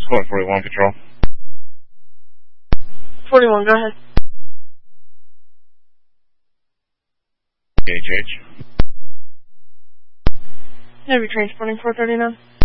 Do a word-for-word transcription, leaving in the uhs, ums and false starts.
Squad forty-one Patrol. forty-one, go ahead. H H. Heavy transporting four thirty-nine.